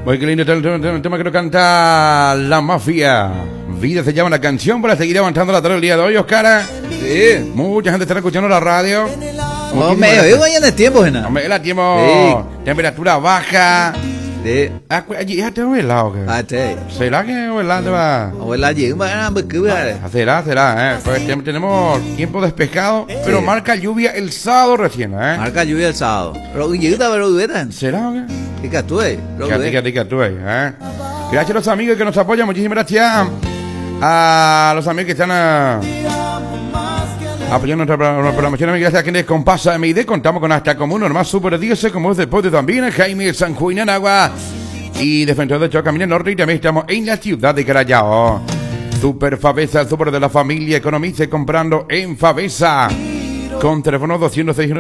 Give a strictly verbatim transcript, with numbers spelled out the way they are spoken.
Oye, qué lindo el tema, el tema que nos canta La Mafia. Vida se llama la canción para seguir avanzando la tarde el día de hoy, Oscar. Sí. Mucha gente estará escuchando la radio. No, me oigo ya en el tiempo, Gena. Hombre, el tiempo. Sí. Temperatura baja. Sí. Ah, allí ya te voy helado, ¿qué? Ah, sí. ¿Será que helado te va? O la llegada, me quedé. Será, será, eh. Pues tenemos tiempo despejado, pero Sí. marca lluvia el sábado recién, eh. Marca lluvia el sábado. Pero llegada, pero duetan. ¿Será o qué? Tica tú, eh. Tica, tica, tú, eh. Gracias a los amigos que nos apoyan, muchísimas gracias a los amigos que están a, apoyando nuestra, nuestra programación. Gracias a quienes con Pasa M I D contamos con hasta como uno más super diez, como es después de también Jaime San Juan en Agua y Defensor de Choca Camino Norte, y también estamos en la ciudad de Carallao. Super Favesa, super de la familia, economice comprando en Favesa con teléfono doscientos seis